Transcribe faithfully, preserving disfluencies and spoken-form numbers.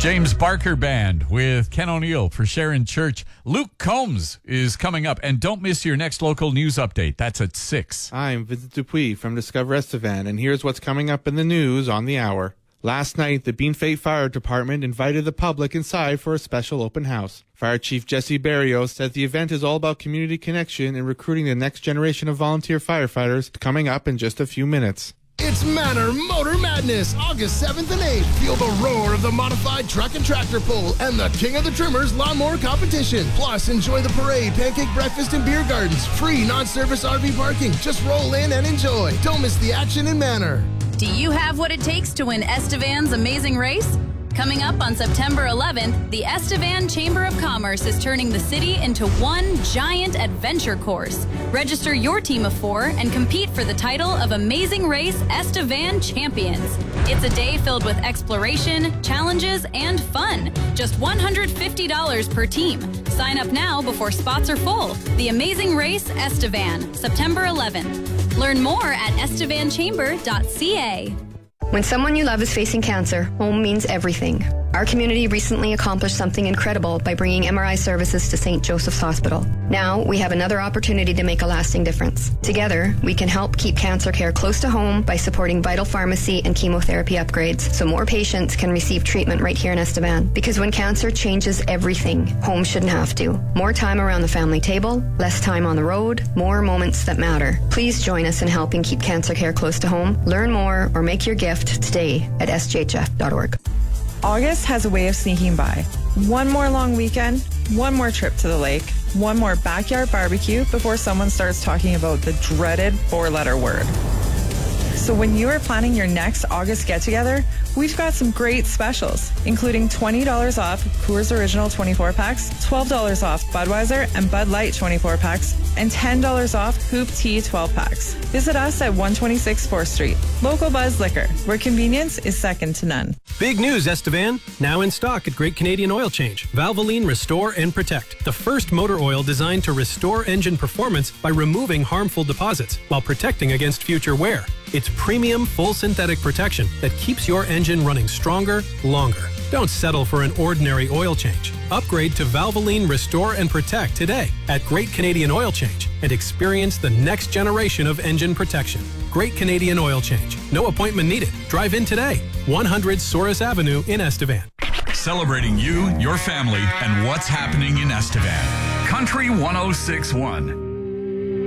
James Barker Band with Ken O'Neill for Sharon Church. Luke Combs is coming up, and don't miss your next local news update. That's at six. I'm Vincent Dupuis from Discover Estevan, and here's what's coming up in the news on the hour. Last night, the Beanfate Fire Department invited the public inside for a special open house. Fire Chief Jesse Barrios said the event is all about community connection and recruiting the next generation of volunteer firefighters, coming up in just a few minutes. It's Manor Motor Madness, August seventh and eighth. Feel the roar of the modified truck and tractor pull and the King of the Trimmers lawnmower competition. Plus, enjoy the parade, pancake breakfast, and beer gardens. Free non-service R V parking. Just roll in and enjoy. Don't miss the action in Manor. Do you have what it takes to win Estevan's Amazing Race? Coming up on September eleventh, the Estevan Chamber of Commerce is turning the city into one giant adventure course. Register your team of four and compete for the title of Amazing Race Estevan Champions. It's a day filled with exploration, challenges, and fun. Just one hundred fifty dollars per team. Sign up now before spots are full. The Amazing Race Estevan, September eleventh. Learn more at estevan chamber dot c a. When someone you love is facing cancer, home means everything. Our community recently accomplished something incredible by bringing M R I services to Saint Joseph's Hospital. Now, we have another opportunity to make a lasting difference. Together, we can help keep cancer care close to home by supporting vital pharmacy and chemotherapy upgrades so more patients can receive treatment right here in Estevan. Because when cancer changes everything, home shouldn't have to. More time around the family table, less time on the road, more moments that matter. Please join us in helping keep cancer care close to home. Learn more or make your gift today at s j h f dot org. August has a way of sneaking by. One more long weekend, one more trip to the lake, one more backyard barbecue before someone starts talking about the dreaded four-letter word. So when you are planning your next August get-together, we've got some great specials, including twenty dollars off Coors Original twenty-four packs, twelve dollars off Budweiser and Bud Light twenty-four packs, and ten dollars off Hoop Tea twelve packs. Visit us at one twenty-six fourth Street. Local Buzz Liquor, where convenience is second to none. Big news, Estevan. Now in stock at Great Canadian Oil Change. Valvoline Restore and Protect. The first motor oil designed to restore engine performance by removing harmful deposits while protecting against future wear. It's premium full synthetic protection that keeps your engine running stronger, longer. Don't settle for an ordinary oil change. Upgrade to Valvoline Restore and Protect today at Great Canadian Oil Change and experience the next generation of engine protection. Great Canadian Oil Change. No appointment needed. Drive in today. one hundred Souris Avenue in Estevan. Celebrating you, your family, and what's happening in Estevan. Country one oh six point one.